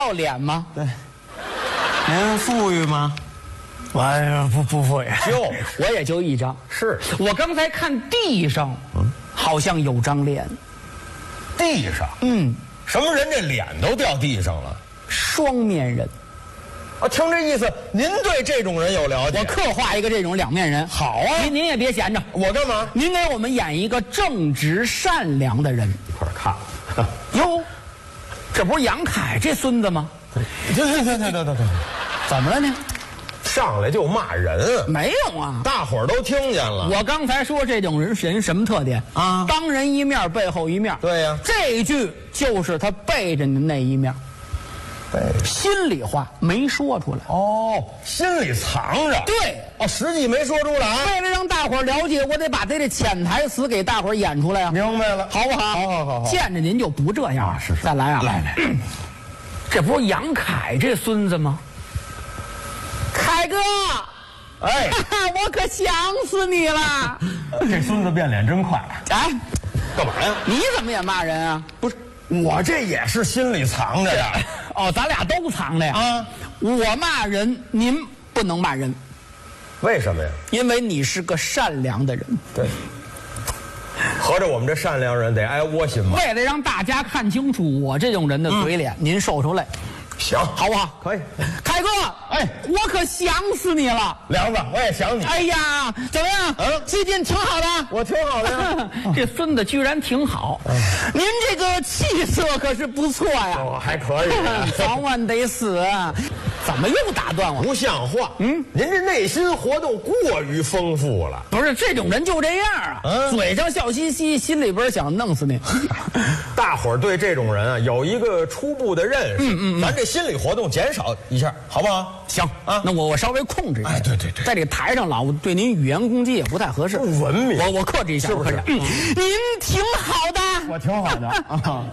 要脸吗？ 对。您富裕吗？ 我不富裕， 我也就一张。 是我刚才看地上，好像有张脸。 地上？什么人这脸都掉地上了？ 双面人。 啊，听这意思，您对这种人有了解？ 我刻画一个这种两面人。 好啊， 您也别闲着。 我干嘛？ 您给我们演一个正直善良的人。 一块儿看。 哟，这不是杨凯这孙子吗？ 对， 怎么了呢？ 上来就骂人？ 没有啊， 大伙儿都听见了。 我刚才说这种人什么特点啊？当人一面，背后一面。 对呀， 这一句就是他背着你那一面。心里话没说出来。 哦，心里藏着。 对， 哦，实际没说出来。 为了让大伙儿了解，我得把他这潜台词给大伙儿演出来啊。 明白了， 好不好？ 好。 见着您就不这样。 是。 再来啊！ 来， 这不是杨凯这孙子吗？凯哥， 哎， 我可想死你了！ 这孙子变脸真快。 哎， 干嘛呀？ 你怎么也骂人啊？ 不是，我这也是心里藏着呀。 哦，咱俩都藏着呀。 啊， 我骂人，您不能骂人。 为什么呀？ 因为你是个善良的人。 对。合着我们这善良人得挨窝心吗？ 为了让大家看清楚我这种人的嘴脸，您受受累。 行， 好不好？ 可以。 凯哥，哎，我可想死你了， 梁子，我也想你。 哎呀，怎么样？最近挺好的。 我挺好的呀。 这孙子居然挺好。您这个气色可是不错呀。 哦，还可以。 早晚得死啊！怎么又打断我？ 不像话。您这内心活动过于丰富了。 不是，这种人就这样啊。嘴上笑嘻嘻，心里边想弄死你。 大伙儿对这种人啊有一个初步的认识。咱这心理活动减少一下，好不好？ 行啊，那我稍微控制一下。 哎，对， 在这个台上老对您语言攻击也不太合适， 不文明。 我克制一下， 是不是？ 您挺好的， 我挺好的啊。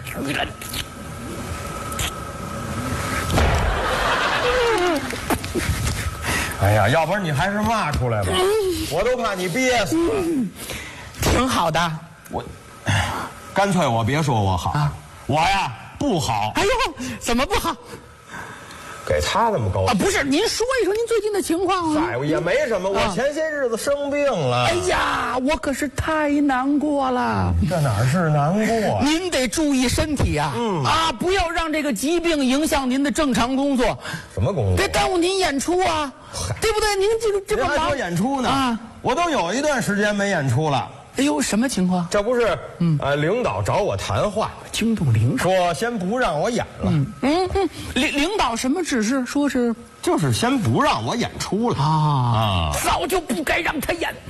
哎呀，要不然你还是骂出来吧，我都怕你憋死了。 挺好的， 干脆我别说我好啊，我呀不好。 哎呦，怎么不好？ 给他那么高啊？不是，您说一说您最近的情况啊。 也没什么，我前些日子生病了。 哎呀，我可是太难过了。 这哪是难过？ 您得注意身体啊！不要让这个疾病影响您的正常工作。 什么工作？ 别耽误您演出啊，对不对？您这么忙演出呢？我都有一段时间没演出了。 哎呦，什么情况？ 这不是领导找我谈话， 惊动领导， 说先不让我演了。 领导什么指示？说是就是先不让我演出了啊！ 早就不该让他演。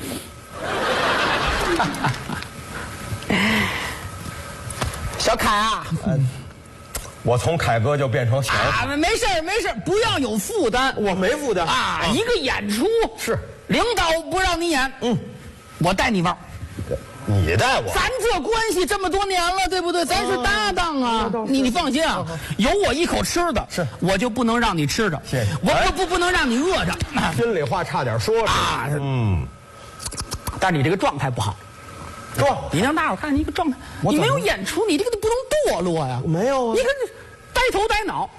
小凯啊， 我从凯哥就变成小凯。 没事，不要有负担。 我没负担啊！一个演出是领导不让你演，我带你玩。 你带我？ 咱这关系这么多年了，对不对？咱是搭档啊！你放心啊，有我一口吃的， 是我就不能让你吃着。 谢谢。 我不能让你饿着。 心里话差点说出来。 但是你这个状态不好。你让大伙看你一个状态，你没有演出，你这个都不能堕落呀。 没有啊， 你看这呆头呆脑。